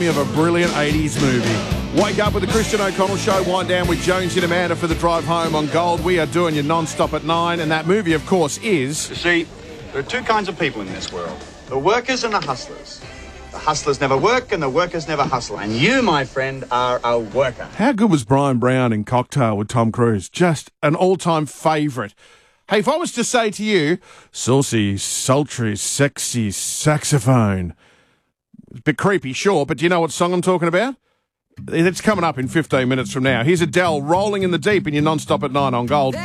Of a brilliant 80s movie. Wake up with the Christian O'Connell Show, wind down with Jonesy and Amanda for the drive home on Gold. We are doing you non-stop at 9, and that movie, of course, is... You see, there are two kinds of people in this world. The workers and the hustlers. The hustlers never work and the workers never hustle. And you, my friend, are a worker. How good was Brian Brown in Cocktail with Tom Cruise? Just an all-time favourite. Hey, if I was to say to you, saucy, sultry, sexy saxophone... It's a bit creepy, sure, but do you know what song I'm talking about? It's coming up in 15 minutes from now. Here's Adele rolling in the deep in your non-stop at 9 on Gold.